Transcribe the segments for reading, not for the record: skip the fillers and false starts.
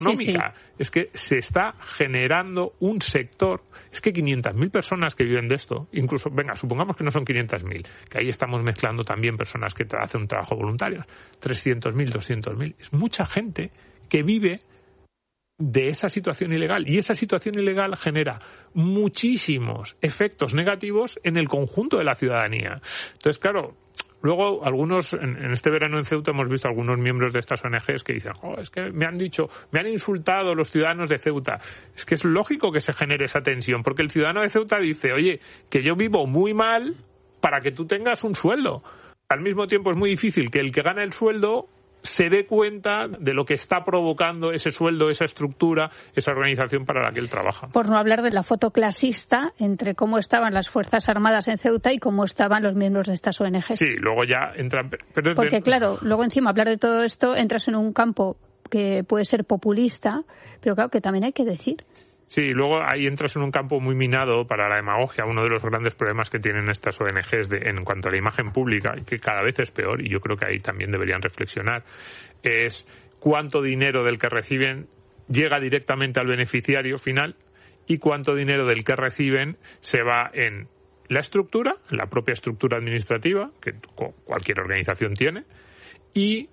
económica. Sí. Es que se está generando un sector. Es que 500.000 personas que viven de esto, incluso, supongamos que no son 500.000, que ahí estamos mezclando también personas que hacen un trabajo voluntario, 300.000, 200.000. Es mucha gente que vive de esa situación ilegal, y esa situación ilegal genera muchísimos efectos negativos en el conjunto de la ciudadanía. Entonces, claro, luego algunos, en este verano en Ceuta hemos visto algunos miembros de estas ONGs que dicen, es que me han insultado los ciudadanos de Ceuta. Es que es lógico que se genere esa tensión, porque el ciudadano de Ceuta dice, oye, que yo vivo muy mal para que tú tengas un sueldo. Al mismo tiempo es muy difícil que el que gana el sueldo se dé cuenta de lo que está provocando ese sueldo, esa estructura, esa organización para la que él trabaja. Por no hablar de la foto clasista entre cómo estaban las Fuerzas Armadas en Ceuta y cómo estaban los miembros de estas ONGs. Sí, luego ya entran... Porque claro, luego encima hablar de todo esto entras en un campo que puede ser populista, pero claro que también hay que decir. Sí, luego ahí entras en un campo muy minado para la demagogia. Uno de los grandes problemas que tienen estas ONGs en cuanto a la imagen pública, y que cada vez es peor, y yo creo que ahí también deberían reflexionar, es cuánto dinero del que reciben llega directamente al beneficiario final y cuánto dinero del que reciben se va en la estructura, la propia estructura administrativa, que cualquier organización tiene, y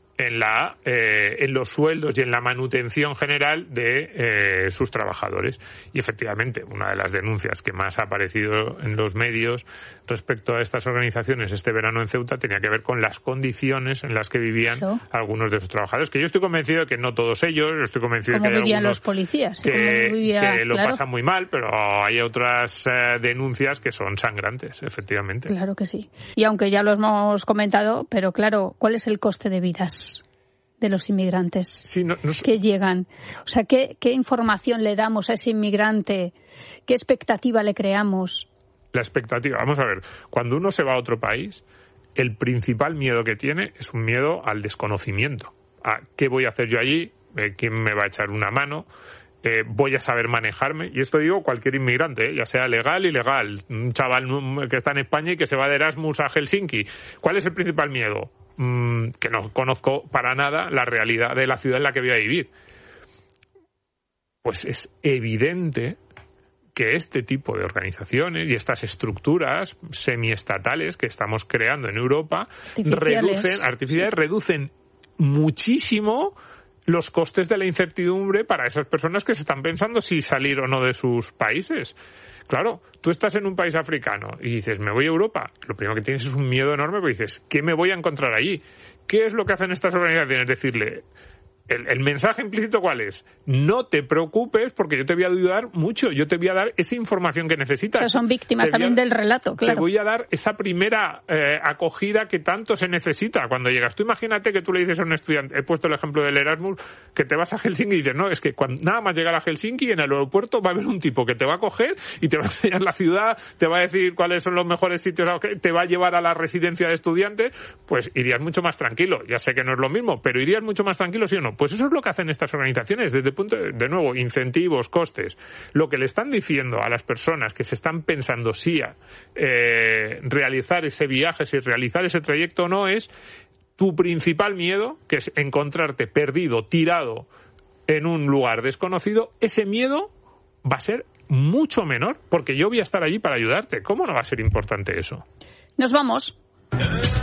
en los sueldos y en la manutención general de sus trabajadores. Y efectivamente, una de las denuncias que más ha aparecido en los medios respecto a estas organizaciones este verano en Ceuta tenía que ver con las condiciones en las que vivían algunos de sus trabajadores, que yo estoy convencido de que no todos ellos, estoy convencido de que hay algunos los policías, que lo pasan muy mal, pero hay otras denuncias que son sangrantes, efectivamente. Claro que sí. Y aunque ya lo hemos comentado, pero claro, ¿cuál es el coste de vidas de los inmigrantes que llegan? O sea, ¿qué información le damos a ese inmigrante? ¿Qué expectativa le creamos? La expectativa, vamos a ver, cuando uno se va a otro país, el principal miedo que tiene es un miedo al desconocimiento. A ¿qué voy a hacer yo allí? ¿Quién me va a echar una mano? ¿Voy a saber manejarme? Y esto digo cualquier inmigrante, ya sea legal y ilegal. Un chaval que está en España y que se va de Erasmus a Helsinki. ¿Cuál es el principal miedo? Que no conozco para nada la realidad de la ciudad en la que voy a vivir. Pues es evidente que este tipo de organizaciones y estas estructuras semiestatales que estamos creando en Europa reducen muchísimo los costes de la incertidumbre para esas personas que se están pensando si salir o no de sus países. Claro, tú estás en un país africano y dices, me voy a Europa. Lo primero que tienes es un miedo enorme porque dices, ¿qué me voy a encontrar allí? ¿Qué es lo que hacen estas organizaciones? Decirle, el mensaje implícito, ¿cuál es? No te preocupes porque yo te voy a ayudar mucho. Yo te voy a dar esa información que necesitas. Pero son víctimas también del relato, claro. Te voy a dar esa primera acogida que tanto se necesita cuando llegas. Tú imagínate que tú le dices a un estudiante, he puesto el ejemplo del Erasmus, que te vas a Helsinki y dices, no, es que nada más llegar a Helsinki, en el aeropuerto va a haber un tipo que te va a coger y te va a enseñar la ciudad, te va a decir cuáles son los mejores sitios, te va a llevar a la residencia de estudiantes, pues irías mucho más tranquilo. Ya sé que no es lo mismo, pero irías mucho más tranquilo, ¿sí o no? Pues eso es lo que hacen estas organizaciones desde el punto de nuevo, incentivos, costes. Lo que le están diciendo a las personas que se están pensando si realizar ese viaje, si realizar ese trayecto o no, es tu principal miedo, que es encontrarte perdido, tirado en un lugar desconocido. Ese miedo va a ser mucho menor, porque yo voy a estar allí para ayudarte. ¿Cómo no va a ser importante eso? Nos vamos.